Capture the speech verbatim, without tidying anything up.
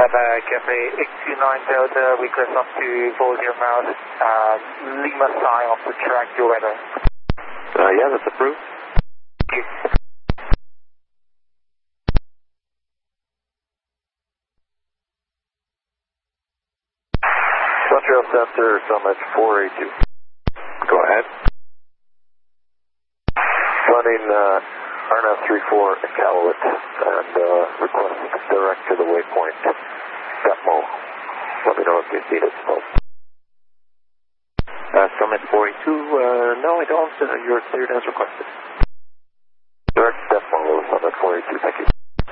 Bravo Cafe eight two nine Delta, request up to volume out, uh, Lima sign off the track, your weather. Uh, yeah, that's approved. Thank you. Suntrail Center, Summit four eight two. Go ahead. Running uh, R N F three four Iqaluit and uh, request direct to the waypoint. Demo. Let me know if you need it. Uh, Summit four eight two, uh, no I don't. Uh, you're cleared as requested. Direct Demo, Summit four eight two, thank you.